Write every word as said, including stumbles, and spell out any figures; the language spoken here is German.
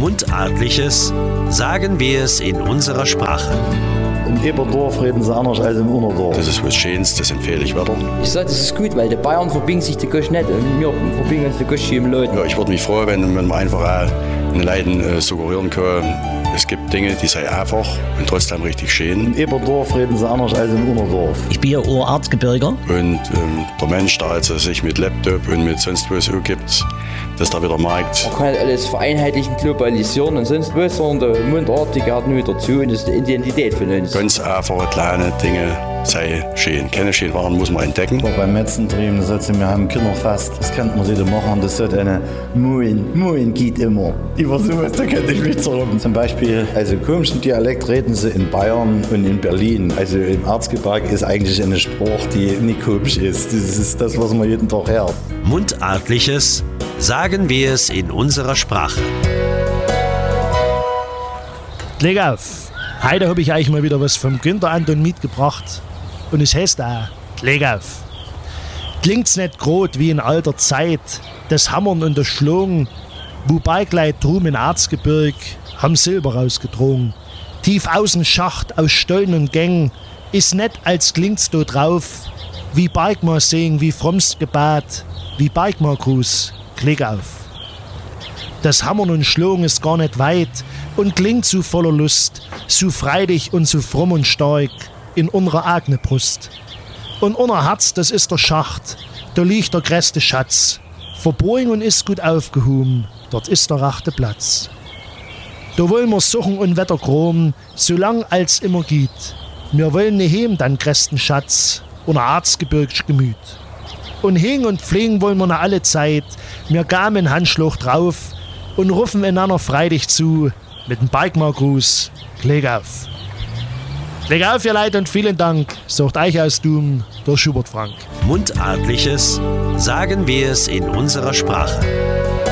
Mundartliches, sagen wir es in unserer Sprache. Im Eberdorf reden sie anders als im Unterdorf. Das ist was Schönes, das empfehle ich weiter. Ich sage, das ist gut, weil die Bayern verbinden sich die Gösch nicht und wir verbinden uns die Gösch hier im Leuten. Ja, ich würde mich freuen, wenn man einfach auch den Leuten äh, suggerieren kann, es gibt Dinge, die sind einfach und trotzdem richtig schön. Im Eberdorf reden sie anders als im Unterdorf. Ich bin ja Erzgebirger. Und ähm, der Mensch, der also sich mit Laptop und mit sonst was umgibt, dass da wieder merkt. Man kann nicht alles vereinheitlichen, globalisieren und sonst was, sondern der Mundart, die gehört nur dazu und das ist die Identität von uns. Ganz einfache, kleine Dinge sei schön. Keine schönen Waren muss man entdecken. Auch beim Metzentrieben, das sagt sie, wir haben Kinderfest. Das kennt man sich da machen. Das wird eine Moin. Moin geht immer. Über sowas, da könnte ich mich zurück. Zum Beispiel, also komischen Dialekt reden sie in Bayern und in Berlin. Also im Erzgebirge ist eigentlich eine Sprache, die nicht komisch ist. Das ist das, was man jeden Tag hört. Mundartliches, sagen wir es in unserer Sprache. Leg auf. Heute habe ich euch mal wieder was vom Günther Anton mitgebracht. Und es heißt auch, leg auf. Klingt's nicht grad wie in alter Zeit, das Hammern und das Schlagen, wobei gleich drum in Erzgebirg haben Silber rausgetrogen. Tief außen Schacht aus Stollen und Gängen, ist net als klingt's do drauf, wie Bergmar singen, wie frommst Gebet, wie Bergmar Gruß, klick auf. Das Hammern und Schlagen ist gar nicht weit und klingt zu voller Lust, zu freudig und zu fromm und stark in unserer eigene Brust. Und unser Herz, das ist der Schacht, da liegt der größte Schatz. Verborgen und ist gut aufgehoben, dort ist der rechte Platz. Da wollen wir suchen und Wetter graben, solang als immer geht. Wir wollen ne heim dann größten Schatz, unser Erzgebirgsch Gemüt. Und hegen und pflegen wollen wir noch alle Zeit, wir gaben einen Handschlag drauf und rufen einander freudig zu, mit dem Bergmar-Gruß, klick auf. Klick auf, ihr Leute, und vielen Dank, sagt euch aus Dum, der Schubert Frank. Mundartliches, sagen wir es in unserer Sprache.